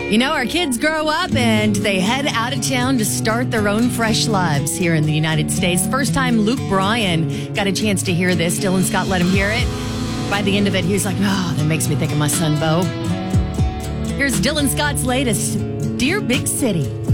Our kids grow up and they head out of town to start their own fresh lives here in the United States. First time Luke Bryan got a chance to hear this. Dylan Scott let him hear it. By the end of it, he was like, that makes me think of my son, Bo. Here's Dylan Scott's latest, Dear Big City.